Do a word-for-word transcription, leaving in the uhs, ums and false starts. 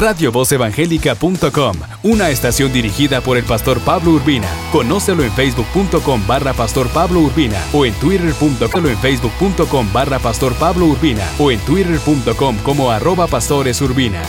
radio voz evangélica punto com, una estación dirigida por el pastor Pablo Urbina. Conócelo en facebook.com barra pastor Pablo Urbina o en twitter punto com en facebook.com barra pastor Pablo Urbina o en twitter punto com como arroba pastores Urbina.